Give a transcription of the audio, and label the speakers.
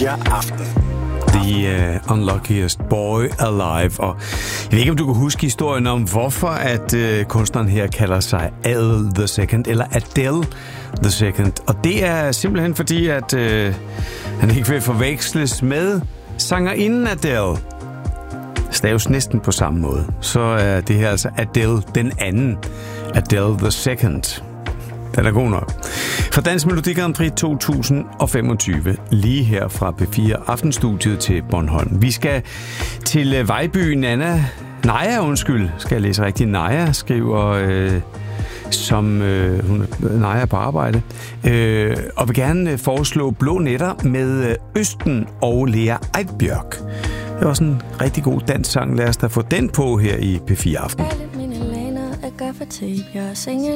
Speaker 1: Aften.
Speaker 2: The Unluckiest Boy Alive. Og jeg ved ikke, om du kan huske historien om, hvorfor at kunstneren her kalder sig Adele the Second, eller Adele the Second. Og det er simpelthen fordi, at han ikke vil forveksles med sangerinden Adele. Staves næsten på samme måde. Så er det her altså Adele den anden. Adele the Second. Den er god nok. Fra Dansk Melodi Grand Prix 2025, lige her fra P4 Aftenstudiet til Bornholm. Vi skal til Vejby. Naja, skal jeg læse rigtigt. Naja skriver, som hun Naja på arbejde, og vil gerne foreslå Blå Nætter med Østen og Lea Eidbjørk. Det var sådan en rigtig god dansk sang. Lad os da få den på her i P4 Aften.